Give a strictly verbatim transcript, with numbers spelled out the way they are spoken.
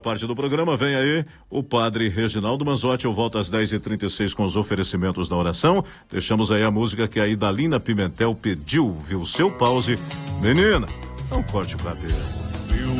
Parte do programa vem aí o padre Reginaldo Manzotti. Eu volto às dez e trinta e seis com os oferecimentos da oração. Deixamos aí a música que a Idalina Pimentel pediu, viu? Seu pause. Menina, não corte o cabelo.